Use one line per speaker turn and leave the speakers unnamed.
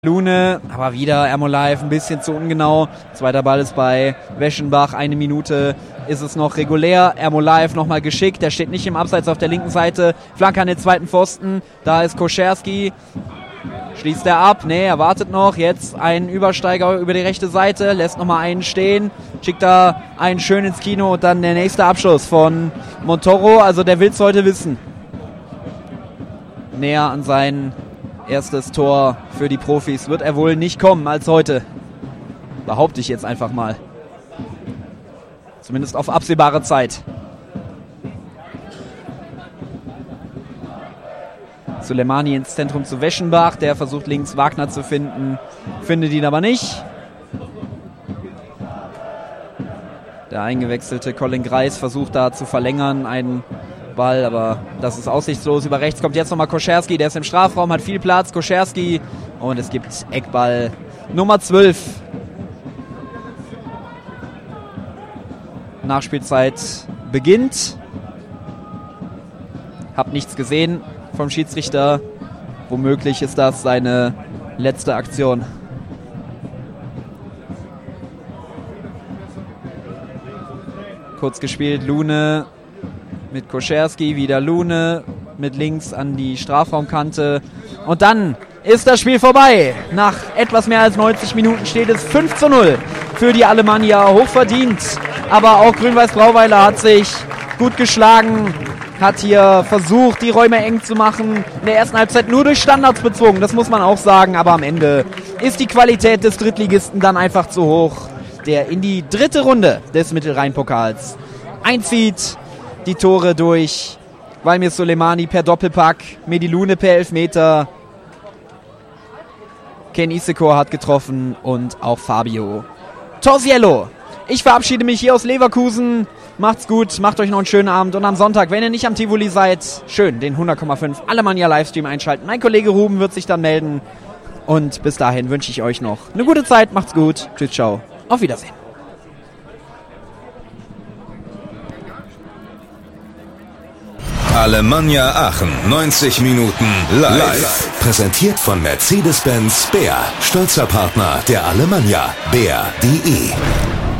Lune, aber wieder Ermolive, ein bisschen zu ungenau. Zweiter Ball ist bei Weschenbach, 1 Minute ist es noch regulär. Ermolive nochmal geschickt, der steht nicht im Abseits auf der linken Seite. Flanke an den zweiten Pfosten, da ist Koscherski. Schließt er ab, nee, er wartet noch. Jetzt ein Übersteiger über die rechte Seite, lässt nochmal einen stehen. Schickt da einen schön ins Kino und dann der nächste Abschluss von Montoro. Also der will's heute wissen. Näher an sein erstes Tor für die Profis wird er wohl nicht kommen als heute. Behaupte ich jetzt einfach mal. Zumindest auf absehbare Zeit. Sulemani ins Zentrum zu Weschenbach. Der versucht links Wagner zu finden. Findet ihn aber nicht. Der eingewechselte Colin Greis versucht da zu verlängern. Einen Ball, aber das ist aussichtslos. Über rechts kommt jetzt nochmal Koscherski, der ist im Strafraum, hat viel Platz. Koscherski und es gibt Eckball Nummer 12. Nachspielzeit beginnt. Hab nichts gesehen vom Schiedsrichter. Womöglich ist das seine letzte Aktion. Kurz gespielt, Lune mit Koscherski, wieder Lune mit links an die Strafraumkante. Und dann ist das Spiel vorbei. Nach etwas mehr als 90 Minuten steht es 5:0 für die Alemannia. Hochverdient. Aber auch Grün-Weiß-Brauweiler hat sich gut geschlagen. Hat hier versucht, die Räume eng zu machen. In der ersten Halbzeit nur durch Standards bezwungen. Das muss man auch sagen. Aber am Ende ist die Qualität des Drittligisten dann einfach zu hoch, der in die dritte Runde des Mittelrhein-Pokals einzieht. Die Tore durch Valmir Sulemani per Doppelpack, Mehdi Lune per Elfmeter, Ken Isekor hat getroffen und auch Fabio Torsiello. Ich verabschiede mich hier aus Leverkusen. Macht's gut, macht euch noch einen schönen Abend und am Sonntag, wenn ihr nicht am Tivoli seid, schön den 100,5 Alemannia Livestream einschalten. Mein Kollege Ruben wird sich dann melden und bis dahin wünsche ich euch noch eine gute Zeit. Macht's gut, tschüss, ciao, auf Wiedersehen.
Alemannia Aachen, 90 Minuten live. Präsentiert von Mercedes-Benz Bär, stolzer Partner der Alemannia. Bär.de